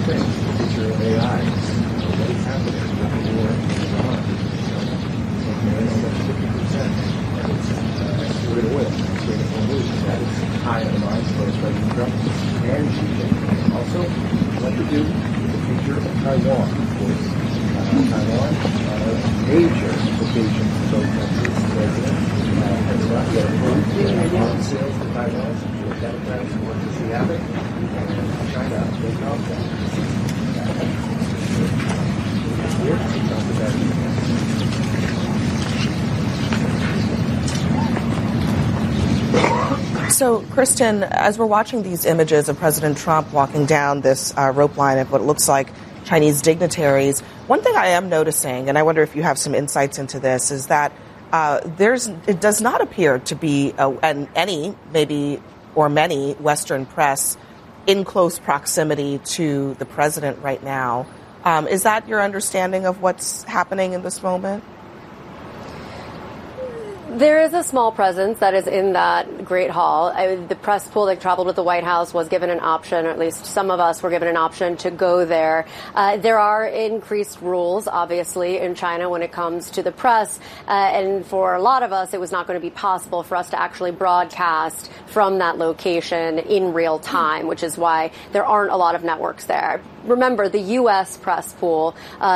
thing. The future of AI. What is happening with the war in Iran? Almost 50% of its exported oil is going to Hormuz. That is high on the minds of both President Trump and Xi Jinping. Also, what to do with the future of Taiwan. Of course, Taiwan, major implications for both countries. The president has not yet approved arms sales to Taiwan. The Democrats want to see happen. And China will not want to see that. Here, we talk about So, Kristen, as we're watching these images of President Trump walking down this rope line of what looks like Chinese dignitaries, one thing I am noticing, and I wonder if you have some insights into this, is that it does not appear to be any Western press in close proximity to the president right now. Is that your understanding of what's happening in this moment? There is a small presence that is in that Great Hall. The press pool that traveled with the White House was given an option, or at least some of us were given an option to go there. There are increased rules, obviously, in China when it comes to the press. And for a lot of us, it was not going to be possible for us to actually broadcast from that location in real time, which is why there aren't a lot of networks there. Remember, the U.S. press pool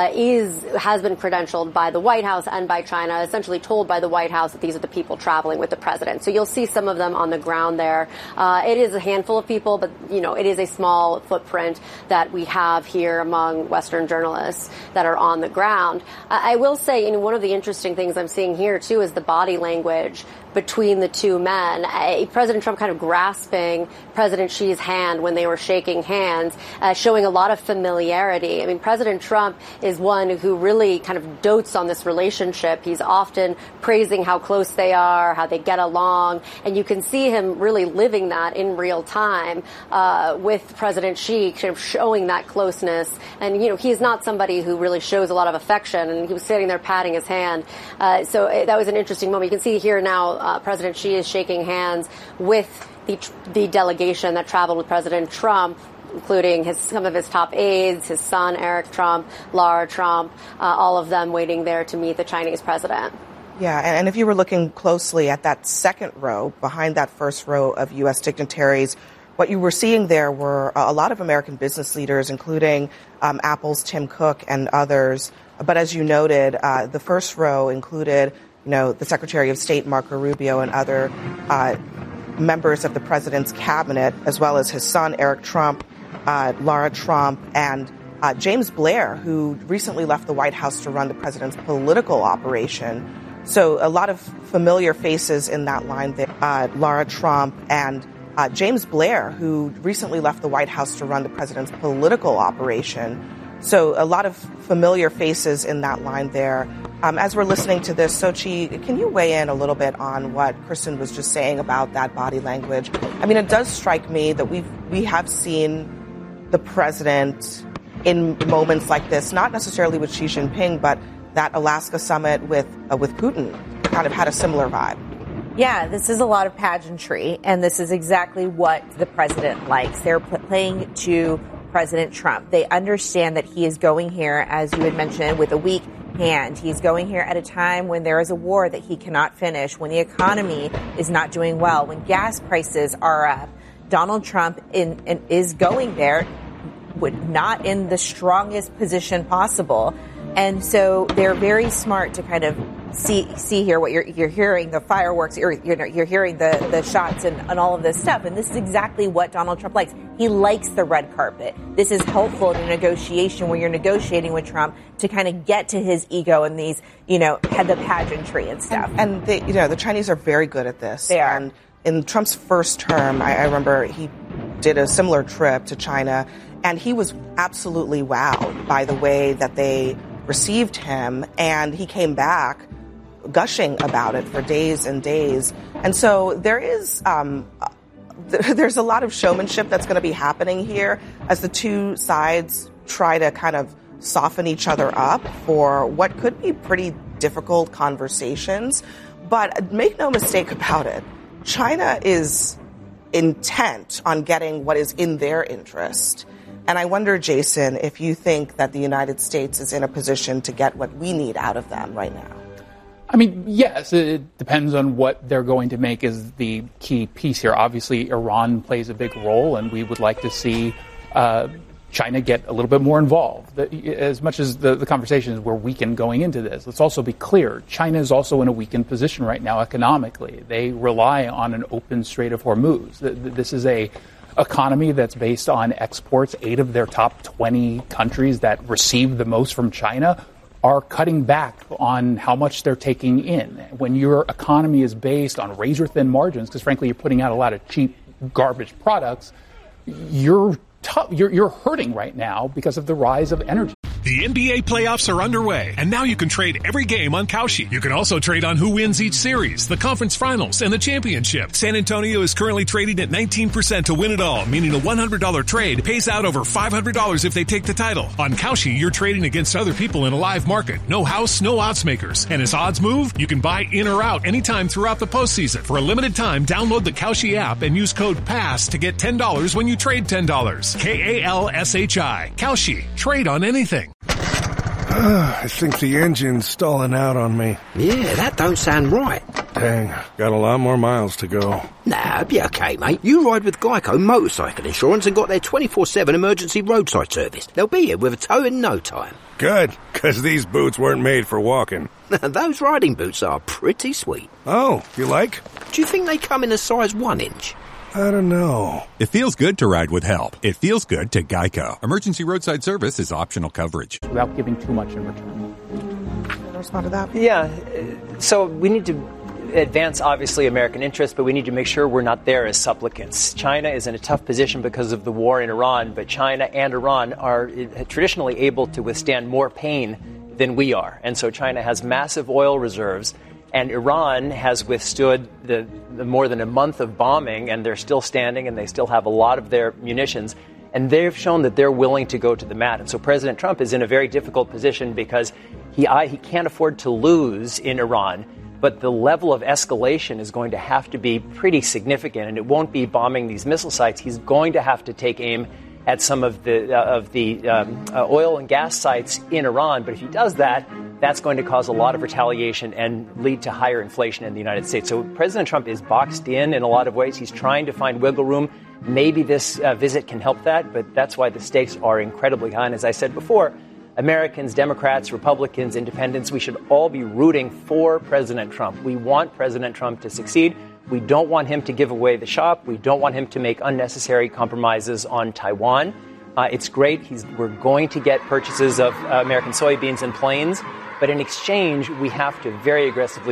has been credentialed by the White House and by China, essentially told by the White House that these are the people traveling with the president. So you'll see some of them on the ground there. It is a handful of people, but, it is a small footprint that we have here among Western journalists that are on the ground. I will say, one of the interesting things I'm seeing here, too, is the body language between the two men. President Trump kind of grasping President Xi's hand when they were shaking hands, showing a lot of familiarity. I mean, President Trump is one who really kind of dotes on this relationship. He's often praising how close they are, how they get along, and you can see him really living that in real time with President Xi, kind of showing that closeness. And, he's not somebody who really shows a lot of affection, and he was sitting there patting his hand. So that was an interesting moment. You can see here now President Xi is shaking hands with the delegation that traveled with President Trump, including some of his top aides, his son, Eric Trump, Lara Trump, all of them waiting there to meet the Chinese president. Yeah, and if you were looking closely at that second row, behind that first row of U.S. dignitaries, what you were seeing there were a lot of American business leaders, including Apple's Tim Cook and others. But as you noted, the first row included the Secretary of State, Marco Rubio, and other members of the president's cabinet, as well as his son, Eric Trump, Lara Trump, and James Blair, who recently left the White House to run the president's political operation. So a lot of familiar faces in that line there. Lara Trump and James Blair, who recently left the White House to run the president's political operation. So a lot of familiar faces in that line there. As we're listening to this, Sochi, can you weigh in a little bit on what Kristen was just saying about that body language? I mean, it does strike me that we have seen the president in moments like this, not necessarily with Xi Jinping, but that Alaska summit with Putin kind of had a similar vibe. Yeah, this is a lot of pageantry, and this is exactly what the president likes. They're playing to President Trump. They understand that he is going here, as you had mentioned, with a weak hand. He's going here at a time when there is a war that he cannot finish, when the economy is not doing well, when gas prices are up. Donald Trump is going there not in the strongest position possible. And so they're very smart to kind of see here what you're hearing, the fireworks, you're hearing the shots and all of this stuff. And this is exactly what Donald Trump likes. He likes the red carpet. This is helpful in a negotiation where you're negotiating with Trump to kind of get to his ego and these, had the pageantry and stuff. And the Chinese are very good at this. They are. And in Trump's first term, I remember he did a similar trip to China, and he was absolutely wowed by the way that they received him, and he came back gushing about it for days and days. And so there's a lot of showmanship that's going to be happening here as the two sides try to kind of soften each other up for what could be pretty difficult conversations. But make no mistake about it, China is intent on getting what is in their interest. And I wonder, Jason, if you think that the United States is in a position to get what we need out of them right now. I mean, yes, it depends on what they're going to make is the key piece here. Obviously, Iran plays a big role, and we would like to see China get a little bit more involved. As much as the conversations were weakened going into this, let's also be clear, China is also in a weakened position right now economically. They rely on an open Strait of Hormuz. This is a economy that's based on exports. 8 of their top 20 countries that receive the most from China are cutting back on how much they're taking in. When your economy is based on razor-thin margins, because frankly you're putting out a lot of cheap garbage products, you're hurting right now because of the rise of energy. The NBA playoffs are underway, and now you can trade every game on Kalshi. You can also trade on who wins each series, the conference finals, and the championship. San Antonio is currently trading at 19% to win it all, meaning a $100 trade pays out over $500 if they take the title. On Kalshi, you're trading against other people in a live market. No house, no odds makers. And as odds move, you can buy in or out anytime throughout the postseason. For a limited time, download the Kalshi app and use code PASS to get $10 when you trade $10. KALSHI. Kalshi. Trade on anything. I think the engine's stalling out on me. Yeah, that don't sound right. Dang, got a lot more miles to go. Nah, it'll be okay, mate. You ride with Geico Motorcycle Insurance and got their 24/7 emergency roadside service. They'll be here with a tow in no time. Good, because these boots weren't made for walking. Those riding boots are pretty sweet. Oh, you like? Do you think they come in a size 1 inch? I don't know. It feels good to ride with help. It feels good to Geico. Emergency roadside service is optional coverage. Without giving too much in return. Can I respond to that? Yeah. So we need to advance, obviously, American interests, but we need to make sure we're not there as supplicants. China is in a tough position because of the war in Iran, but China and Iran are traditionally able to withstand more pain than we are. And so China has massive oil reserves. And Iran has withstood the more than a month of bombing, and they're still standing, and they still have a lot of their munitions. And they've shown that they're willing to go to the mat. And so President Trump is in a very difficult position because he can't afford to lose in Iran. But the level of escalation is going to have to be pretty significant, and it won't be bombing these missile sites. He's going to have to take aim at some of the oil and gas sites in Iran. But if he does that, that's going to cause a lot of retaliation and lead to higher inflation in the United States. So President Trump is boxed in a lot of ways. He's trying to find wiggle room. Maybe this visit can help that, but that's why the stakes are incredibly high. And as I said before, Americans, Democrats, Republicans, Independents, we should all be rooting for President Trump. We want President Trump to succeed. We don't want him to give away the shop. We don't want him to make unnecessary compromises on Taiwan. It's great. We're going to get purchases of American soybeans and planes. But in exchange, we have to very aggressively